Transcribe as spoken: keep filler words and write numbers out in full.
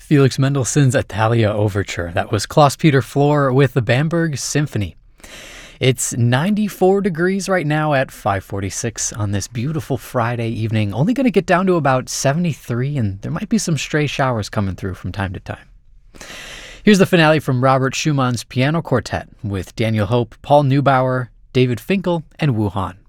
Felix Mendelssohn's Italia Overture. That was Klaus-Peter Flohr with the Bamberg Symphony. It's ninety-four degrees right now at five forty-six on this beautiful Friday evening. Only going to get down to about seventy-three, and there might be some stray showers coming through from time to time. Here's the finale from Robert Schumann's Piano Quartet with Daniel Hope, Paul Neubauer, David Finkel, and Wu Han.